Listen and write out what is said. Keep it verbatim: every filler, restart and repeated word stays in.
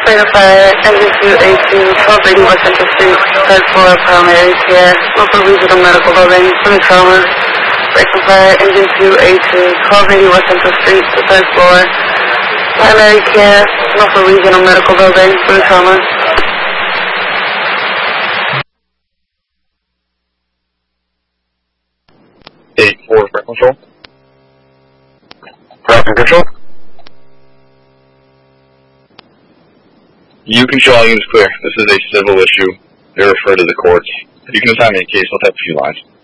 Operator Fire, Engine two A two, twelve eighty West Central Street, third floor, primary care, local regional medical building, for the trauma. Operator Fire, Engine two A two, twelve eighty West Central Street, third floor, primary care, local regional medical building, for the trauma. eight four, Fire Control. Fire Control. You control all units clear. This is a civil issue. They refer to the courts. If you can assign me a case, I'll type a few lines.